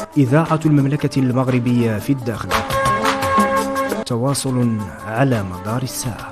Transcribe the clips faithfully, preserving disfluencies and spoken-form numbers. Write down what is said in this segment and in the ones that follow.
إذاعة المملكة المغربية في الداخل. تواصل على مدار الساعة.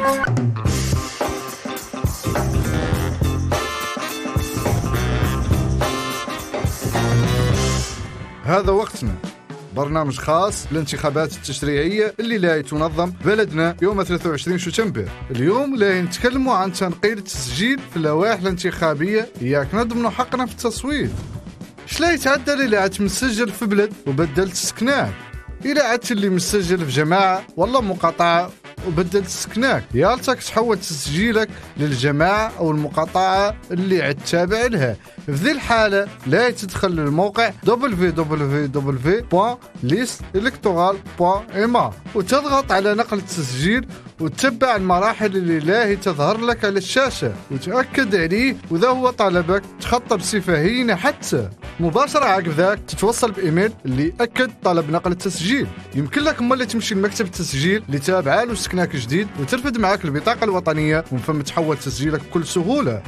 هذا وقتنا، برنامج خاص بالانتخابات التشريعية اللي لا تنظم بلدنا يوم ثلاثة وعشرين شتنبر. اليوم لا نتكلموا عن تنقيل التسجيل في اللوائح الانتخابية، ياك نضمنوا حقنا في التصويت. شلا يتعدل إلا عاد مسجل في بلد وبدلت سكناك، إلا عدت اللي مسجل في جماعة والله مقاطعة وبدلت سكناك، يالتك تحول تسجيلك للجماعة أو المقاطعة اللي عاد تابع لها. في ذي الحالة لا تدخل للموقع دبليو دبليو دبليو دوت ليست إلكتورال دوت إم إيه وتضغط على نقل التسجيل وتتبع المراحل اللي لا تظهر لك على الشاشة وتأكد عليه، وإذا هو طلبك تخطى بصفة هينة حتى مباشرة عقب ذاك تتوصل بإيميل اللي أكد طلب نقل التسجيل. يمكن لك مالي تمشي لمكتب التسجيل اللي تابعه له سكناك جديد وترفد معك البطاقة الوطنية ومن ثم تحول تسجيلك بكل سهولة.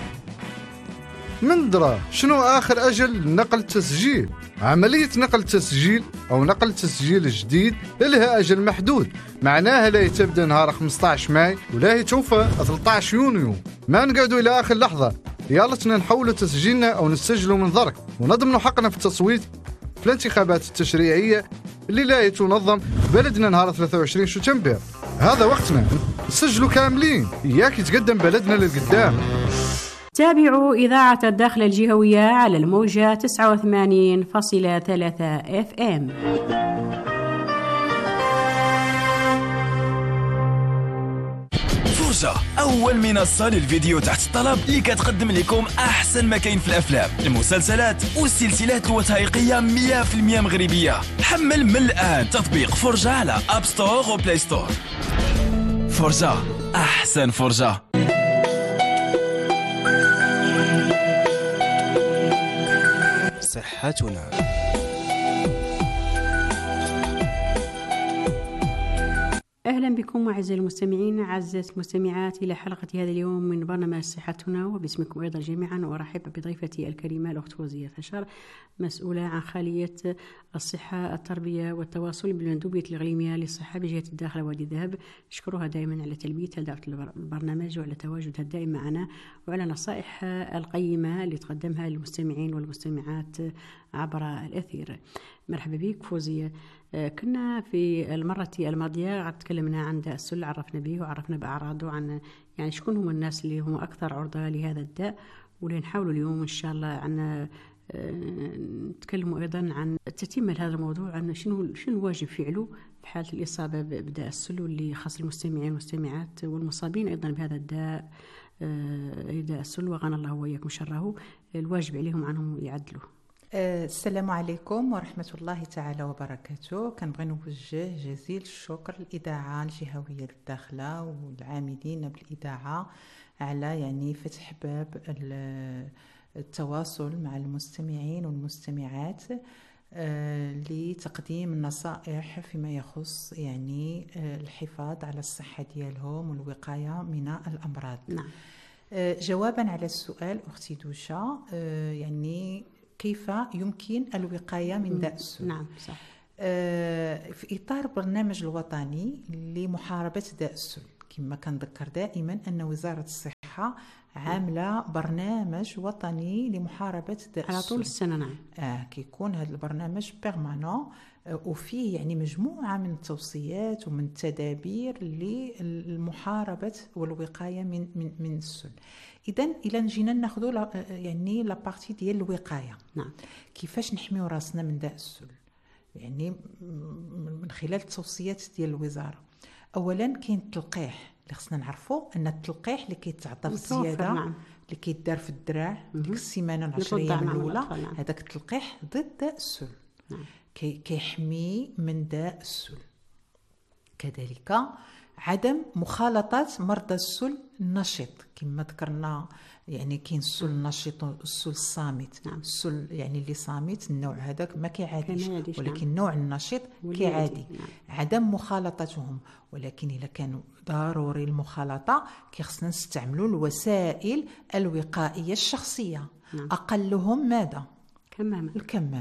من درا شنو آخر أجل لنقل التسجيل؟ عملية نقل التسجيل أو نقل التسجيل الجديد لها أجل محدود، معناها لا تبدأ نهار خمسة عشر ماي ولا توفى ثلاثة عشر يونيو. ما نقعدوا إلى آخر لحظة، يالتنا نحولوا تسجيلنا أو نسجلوا من ضرك ونضمنوا حقنا في التصويت في الانتخابات التشريعية اللي لا تنظم بلدنا نهار ثلاثة وعشرين شتنبر. هذا وقتنا نسجلوا كاملين، إياك يتقدم بلدنا للقدام. تابعوا إذاعة الداخل الجهوية على الموجة تسعة وثمانين فاصلة ثلاثة اف ام. فرجة، أول منصة للفيديو تحت الطلب اللي كتقدم لكم أحسن ما كاين في الأفلام، المسلسلات والسلسلات الوثائقية مية بالمية مغربية. حمل من الآن تطبيق فرجة على أب ستور وبلاي ستور. فرجة، أحسن فرجة. صحتنا. أهلا بكم أعزائي المستمعين أعزائي المستمعات إلى حلقة هذا اليوم من برنامج صحتنا، وباسمكم أيضا جميعا. وأرحب بضيفتي الكريمة الأخت فوزية فشار، مسؤولة عن خالية الصحة التربية والتواصل بالمندوبية الإقليمية للصحة بجهة الداخل وادي الذهب. نشكرها دائما على تلبيتها لدعوة البرنامج وعلى تواجدها الدائم معنا وعلى نصائح القيمة اللي تقدمها للمستمعين والمستمعات عبر الأثير. مرحبا بك فوزية. كنا في المرة الماضية تكلمنا عن داء السل، عرفنا به وعرفنا بأعراضه، عن يعني شكون هم الناس اللي هم أكثر عرضة لهذا الداء، ولنحاول اليوم إن شاء الله عن نتكلموا أيضا عن تتمة هذا الموضوع، عن شنو شنو واجب فعله في حالة الإصابة بداء السل، واللي خاص المستمعين والمستمعات والمصابين أيضا بهذا الداء داء السل، وغنى الله وإياكم شره، الواجب عليهم عنهم يعدلوا. السلام عليكم ورحمة الله تعالى وبركاته. كنبغي نوجه جزيل الشكر للإذاعة الجهوية للداخلة والعاملين بالإذاعة على يعني فتح باب التواصل مع المستمعين والمستمعات لتقديم النصائح فيما يخص يعني الحفاظ على الصحة ديالهم والوقاية من الأمراض. نعم. جوابا على السؤال أختي دوشا، يعني كيف يمكن الوقاية من داء السل؟ نعم صح. في إطار برنامج الوطني لمحاربة داء السل، كما كنذكر دائما أن وزارة الصحة عاملة برنامج وطني لمحاربة داء السل على طول السنة. نعم. آه كيكون هذا البرنامج بيرمانون وفيه يعني مجموعة من التوصيات ومن التدابير للمحاربة والوقاية من من من السل. إذن إلا نجينا ناخذوا يعني لا بارتي ديال الوقاية. نعم. كيفاش نحميو راسنا من داء السل؟ يعني من خلال التوصيات ديال الوزارة. أولا كاين التلقيح اللي خصنا نعرفوا أن التلقيح اللي كيتعطى في الزيادة، نعم. اللي كيدار في الدراع ديك السيمانة العشر أيام الأولى، هذاك التلقيح ضد داء السل. نعم. كي كيحمي من داء السل. كذلك عدم مخالطة مرضى السل النشيط، كما ذكرنا يعني كاين السل النشيط والسل الصامت. نعم. السل يعني اللي صامت النوع هذاك ما كيعاديش، ولكن نعم. النوع النشيط كيعادي. نعم. عدم مخالطتهم، ولكن إذا كانوا ضروري المخالطة كيخصنا نستعملوا الوسائل الوقائية الشخصية. نعم. أقلهم ماذا؟ كمامة. الكمامة.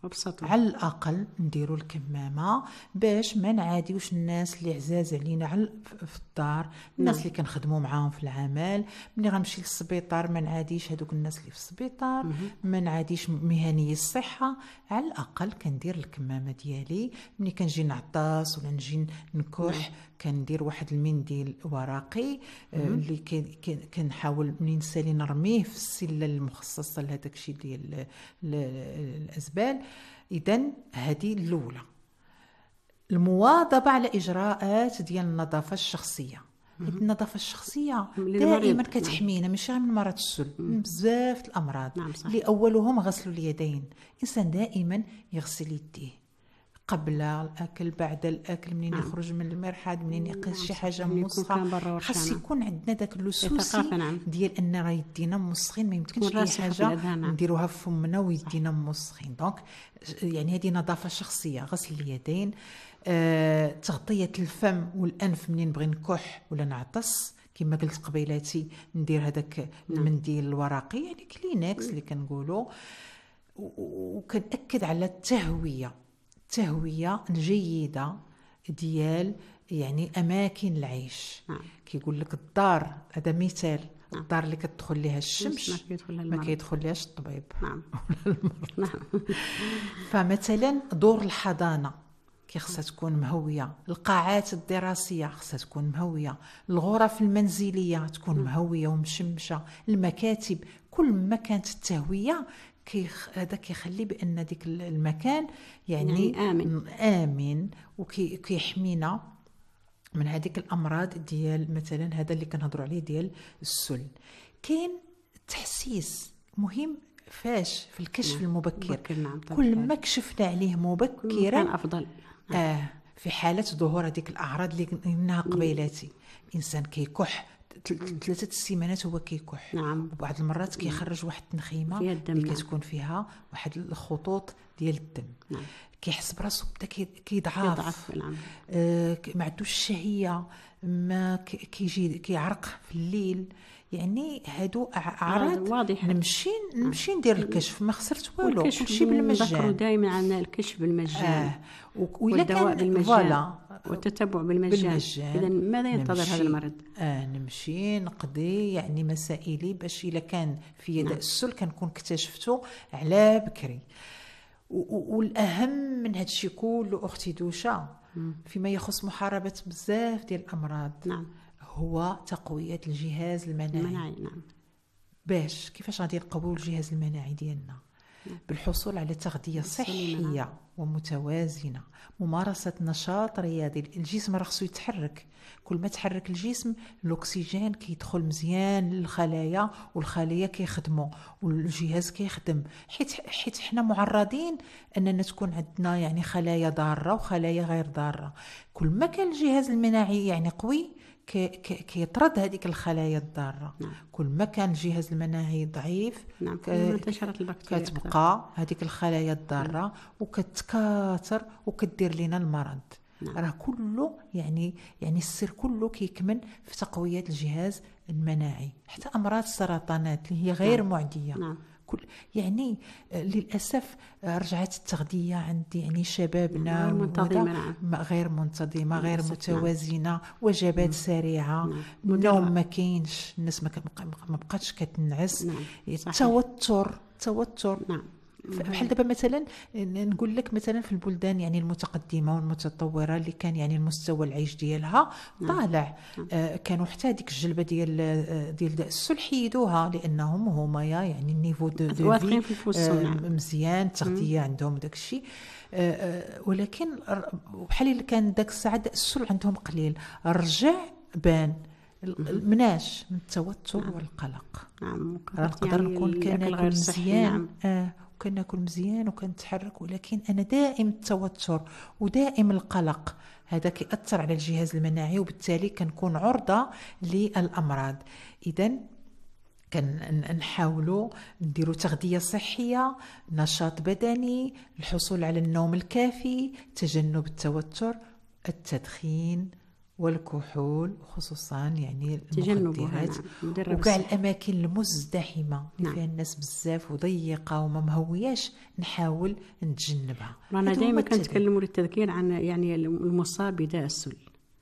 وبسط على الاقل نديروا الكمامه باش ما نعاديوش الناس اللي عزاز علينا على في الدار، الناس نعم. اللي كنخدموا معاهم في العمل. ملي غنمشي للسبيطار ما نعاديش هذوك الناس اللي في السبيطار، ما نعاديش مهني الصحه. على الاقل كندير الكمامه ديالي ملي كنجي نعطس ولا نجي نكح، كندير واحد المنديل ورقي آه اللي كنحاول منين نسالي نرميه في السله المخصصه لهذاك الشيء ديال الازبال. اذا هذه الاولى. المواظبه على اجراءات ديال النظافه الشخصيه. النظافه الشخصيه دائما كتحمينا ماشي غير من مرض السل، من بزاف الامراض. نعم صح. اللي اولهم غسل اليدين. الانسان دائما يغسل يديه قبل الاكل، بعد الاكل، منين نعم. يخرج من المرحاض، منين يقيس شي حاجه موسخه. خاص يكون عندنا داك اللصوصي نعم. ديال ان راه يدينا موسخين، ما يمكنش اي حاجه نعم. نديروها في فمنا ويدينا موسخين. دونك يعني هذه نظافه شخصيه، غسل اليدين، آه، تغطيه الفم والانف منين نبغي نكح ولا نعطس. كما قلت قبيلاتي ندير هذاك نعم. المنديل الورقي يعني كلينكس اللي كنقولوا. وكنأكد على التهويه التهويه الجيده ديال يعني اماكن العيش. نعم. كيقول لك الدار، هذا مثال، نعم. الدار اللي كتدخل لها الشمس ما كيدخل لهاش الطبيب. نعم. ولا المرض. نعم. فمثلا دور الحضانه كي خصها تكون مهويه، القاعات الدراسيه خصها تكون مهويه، الغرف المنزليه تكون مهويه ومشمشه، المكاتب. كل ما كانت التهويه كيخ... هذا كيخلي بان ديك المكان يعني, يعني امن امن وكيحمينا من هذيك الامراض ديال مثلا هذا اللي كنهضروا عليه ديال السل. كاين التحسيس مهم فاش في الكشف نعم. المبكر. مبكر نعم. كل ما كشفنا عليه مبكرا كان افضل. نعم. آه في حاله ظهور هذيك الاعراض اللي قلناها قبيلاتي. الانسان كيكح ثلاثه السيمانات هو كيكح. نعم. وبعض المرات كيخرج واحد التنخيمه اللي كتكون فيها واحد الخطوط ديال الدم. نعم. كيحس براسو بدا كيضعف. نعم. آه ما عندوش الشهيه، ما كيجي كيعرق في الليل. يعني هادو اعراض واضحه. نمشي نمشي ندير الكشف، ما خسرت والو، كلشي بالمجان. نذكروا دائما عن الكشف بالمجان. آه. والدواء بالمجان والتتبع بالمجان. بالمجان. اذا ماذا ينتظر هذا المرض؟ آه نمشي نقضي يعني مسائلي باش الا كان في يد نعم. السل كنكون اكتشفته على بكري. والاهم من هذا الشيء كله اختي دوشه فيما يخص محاربه بزاف ديال الامراض نعم. هو تقويه الجهاز المناعي. المناعي نعم. باش كيفاش غادي نقويو الجهاز المناعي ديالنا؟ نعم. بالحصول على تغذيه صحيه ومتوازنه، ممارسه نشاط رياضي. الجسم راه خصو يتحرك، كل ما تحرك الجسم الاكسجين كيدخل مزيان للخلايا والخلايا كيخدموا والجهاز كيخدم. حيت حيت حنا معرضين اننا تكون عندنا يعني خلايا ضاره وخلايا غير ضاره. كل ما كان الجهاز المناعي يعني قوي كيطرد هذيك الخلايا الضاره. نعم. كل ما كان الجهاز المناعي ضعيف نعم. انتشرت البكتيريا كتبقى هذيك الخلايا الضاره نعم. وكتكاثر وكدير لنا المرض. نعم. راه كله يعني يعني السر كله كيكمن في تقويه الجهاز المناعي. حتى امراض السرطانات اللي هي غير نعم. معديه نعم. كل يعني للاسف رجعت التغذيه عند يعني شبابنا غير منتظمه نعم. غير منتظمه غير متوازنه نعم. وجبات نعم. سريعه نعم. النوم ما كاينش، الناس ما بقاتش كتنعس نعم. التوتر التوتر نعم. بحال دابا مثلا نقول لك مثلا في البلدان يعني المتقدمه والمتطوره اللي كان يعني المستوى العيش ديالها طالع نعم. آه كانوا حتى هذيك الجلبه ديال ديال داء السل حيدوها لانهم هما يعني النيفو دو دو في آه مزيان، التغذيه عندهم داك الشيء. آه آه ولكن بحال اللي كان داك الساعه داء السل عندهم قليل، رجع بان مناش من التوتر نعم. والقلق. نعم. نقدر يعني نكون كان مزيان نعم. آه كناكل مزيان وكنتحرك، ولكن انا دائم التوتر ودائم القلق. هذا كيأثر على الجهاز المناعي وبالتالي كنكون عرضه للامراض. اذا كنحاولوا نديروا تغذيه صحيه، نشاط بدني، الحصول على النوم الكافي، تجنب التوتر، التدخين والكحول خصوصا، يعني تجنبها. المخدرات نعم. وكاع الاماكن المزدحمه اللي نعم. فيها الناس بزاف وضيقه وما مهوياش نحاول نتجنبها. رانا دائما كنتكلموا للتذكير عن يعني المصاب بداء السل.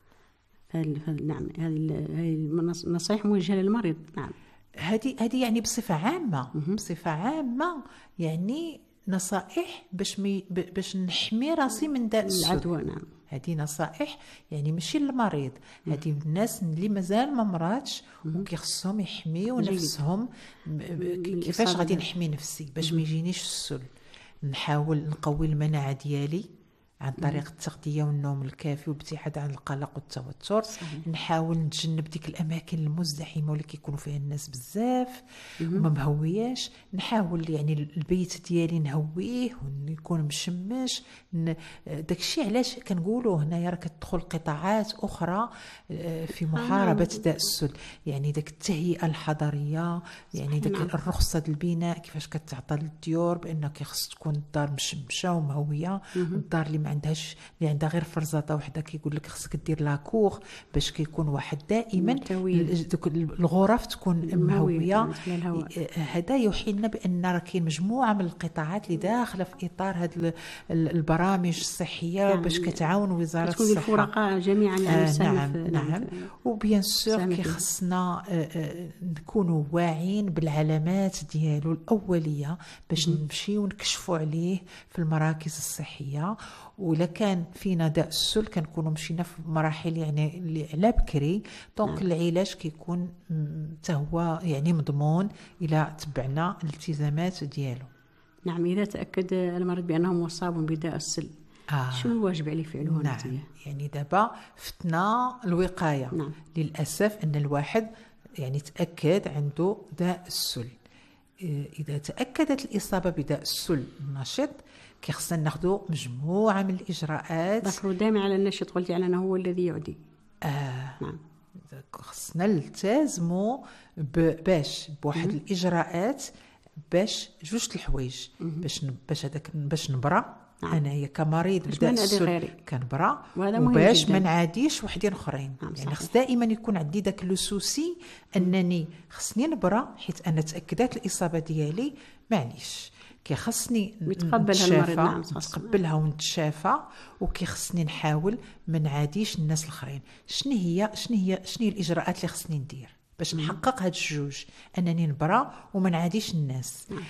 نعم، هذه النصائح موجهه للمريض. نعم، هذه هذه يعني بصفه عامه بصفه عامه يعني نصائح باش مي باش نحمي راسي من داء العدوى. نعم، هذه نصائح يعني ماشي للمريض، هذه الناس اللي مازال ما مراتش وكيخصهم يحميوا نفسهم. كيفاش غادي نحمي نفسي باش ما يجينيش السل؟ نحاول نقوي المناعه ديالي عن طريق التغذية والنوم الكافي والابتعاد عن القلق والتوتر. صحيح. نحاول نتجنب ديك الأماكن المزدحمة واللي كيكونوا فيها الناس بزاف وما مهوياش. نحاول يعني البيت ديالي نهويه ويكون مشمش. داكشي علاش كنقولوا هنايا راه كتدخل قطاعات أخرى في محاربة داء السل، يعني داك التهيئة الحضرية، يعني داك الرخصة ديال البناء كيفاش كتعطى للديور بأنه كيخص تكون الدار مشمشة ومهوية. الدار اللي ما عندهاش اللي عندها غير فرزاطه وحده كيقول لك خصك دير لاكور باش كيكون واحد دائما دوك الغرف تكون مهويه. هذا يوحي لنا بان راه كاين مجموعه من القطاعات اللي داخله في اطار هذه البرامج الصحيه يعني باش كتعاون وزاره الصحه. الفرقاء جميعا يعني آه نعم نعم. وبيان سور كيخصنا نكونوا واعين بالعلامات ديالو الاوليه باش نمشيو ونكشفوا عليه في المراكز الصحيه. ولا كان فينا داء السل كنكونوا مشينا في مراحل يعني اللي على بكري دونك نعم. العلاج كيكون حتى هو يعني مضمون الى تبعنا الالتزامات ديالو. نعم، اذا تاكد المريض بانه مصاب بداء السل آه. شنو الواجب عليه فعله؟ نعم نتيجة؟ يعني دابا فتنا الوقايه. نعم. للاسف ان الواحد يعني تاكد عنده داء السل، اذا تاكدت الاصابه بداء السل النشط كيخصنا ناخذوا مجموعه من الاجراءات. ذكروا دائما على النشط، قلتي على انه هو الذي يعدي. آه. نعم، خصنا نلتزموا باش بواحد الاجراءات باش جوج الحوايج باش باش هذاك باش نبرا. نعم. انايا كمريض بداء السل كنبرا وباش ما نعاديش وحدين اخرين. نعم. يعني خص دائما يكون عندي داك لو سوسي انني خصني نبرا حيت انا تاكدات الاصابه ديالي معليش كيخصني نتقبلها المريض. نعم، نتقبلها ونتشافى وكيخصني نحاول ما نعاديش الناس الاخرين. شنو هي شنو هي شنو هي الاجراءات اللي خصني ندير باش نحقق هاد الجوج، انني نبرا وما نعاديش الناس؟ نعم.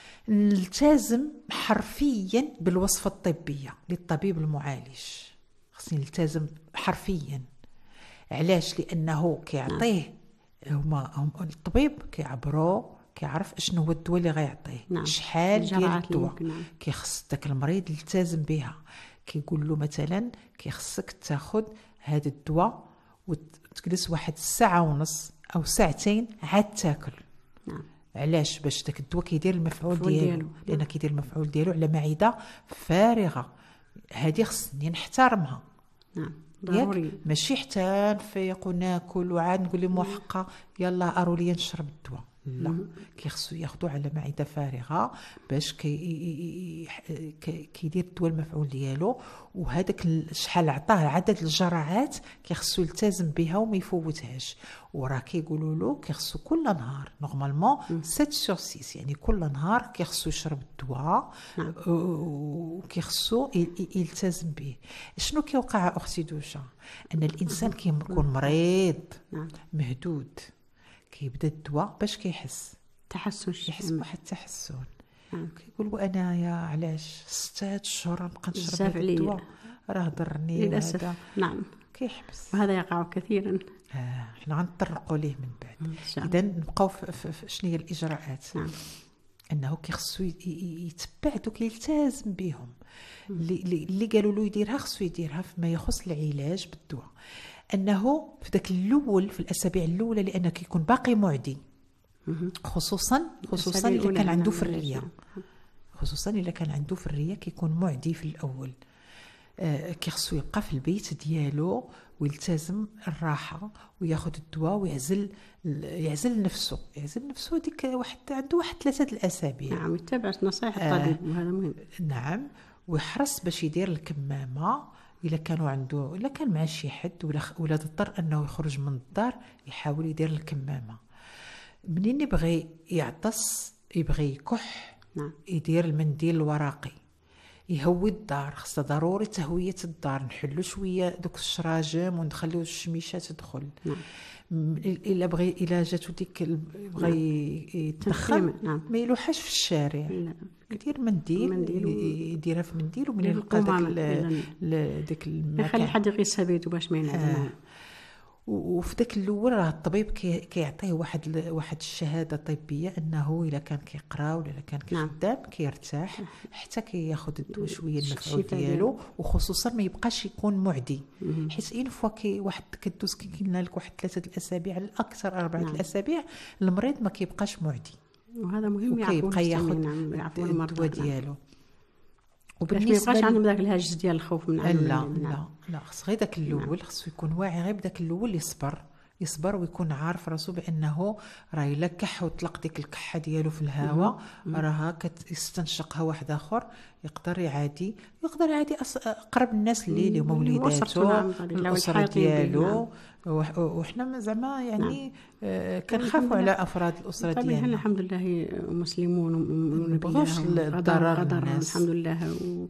نلتزم حرفيا بالوصفه الطبيه للطبيب المعالج، خصني نلتزم حرفيا. علاش؟ لانه كيعطيه هما هم الطبيب كيعبروا كيعرف اشنو هو الدواء اللي غيعطيه. نعم. شحال ديال الدواء نعم. كيخص داك المريض يلتزم بها. كيقول له مثلا كيخصك تاخذ هذا الدواء وتجلس واحد الساعه ونص او ساعتين عاد تاكل. نعم. علاش؟ باش داك الدواء كيدير المفعول ديالو، لان كيدير المفعول ديالو على معده فارغه. هذه خصني نحترمها. نعم، ضروري. ماشي حتى نفيق وناكل وعاد نقول لهم حقا يلا اروا لي نشرب الدواء. لا، كيخصو ياخذوا على معده فارغه باش كي كيدير الدواء المفعول ديالو. وهذاك شحال عطاه عدد الجرعات كيخصو يلتزم بها وما يفوتهاش. وراه كيقولوا له كيخصو كل نهار نورمالمون سبعة سور ستة، يعني كل نهار كيخصو يشرب الدواء. نعم. وكيخصو يلتزم به. شنو كيوقع اختي دوشا؟ ان الانسان كيكون مريض مهدود كيبدا الدواء باش كيحس تحسن يحس بواحد التحسن. كيقول انايا علاش ستة شهور نبقى نشرب الدواء راه ضرني للاسف. نعم، كيحبس. وهذا يقع كثيرا. آه. احنا غنطرقوا ليه من بعد. اذا نبقاو في شنو هي الاجراءات. نعم. انه كيخصو يتبع دوك يلتزم بهم. اللي اللي قالوا له يديرها خصو يديرها فيما يخص العلاج بالدواء. انه في داك الاول في الاسابيع الاولى لانه كيكون باقي معدي، خصوصا خصوصا اذا كان عنده فريه، خصوصا اذا كان عنده فريه كيكون معدي في الاول. آه كيخصو يبقى في البيت ديالو ويلتزم الراحه وياخذ الدواء ويعزل يعزل نفسه يعزل نفسه ديك واحد عنده واحد ثلاثه الاسابيع. نعم، يتبع نصائح الطبيب. آه وهذا مهم. نعم، ويحرص باش يدير الكمامه الا كانوا عنده الا كان مع شي حد ولا ولا اضطر انه يخرج من الدار يحاول يدير الكمامه. منين يبغي يعطس يبغي يكح نعم. يدير المنديل الورقي، يهوي الدار، خاصة ضروري تهوية الدار، نحلو شوية دوك الشراجم وندخلو الشميشة تدخل. نعم. الا بغي الا جاتو ديك بغى يتدخل نعم. ما يلوحش في الشارع، لا. يدير منديل, منديل و... يديرها في منديل ومن يلقى داك داك المكان يخلي حد يقيس بيدو باش ما ينعم. آه. وفي ذاك الاول راه الطبيب كيعطيه واحد واحد الشهاده طبيه انه الا كان كيقرا ولا كان كيخدم كيرتاح حتى كياخذ الدواء شويه المفعول ديالو، وخصوصا ما يبقاش يكون معدي، حيت اين فوا كي واحد كدوز كي قلنا لك واحد ثلاثه الاسابيع الاكثر اربعه نعم. الاسابيع المريض ما كيبقاش معدي، وهذا مهم يعرفوا ياخذ الدواء ديالو. وبالنسبه ما يبقاش عندهم ذاك الهاجس ديال الخوف من لا لا لا, لا. خص غير داك الاول خصو يكون واعي غير بداك الاول، يصبر يصبر ويكون عارف راسو بانه راه الا كح وطلق ديك الكحه ديالو في الهواء راها كتستنشقها واحد اخر يقدر يعادي يقدر يعادي اقرب الناس اللي اللي هما وليداتو الاسره ديالو. وحنا زعما يعني آه كنخافوا على افراد الاسره ديالنا. الحمد لله مسلمون وما نبغوش الضرر الناس الحمد لله،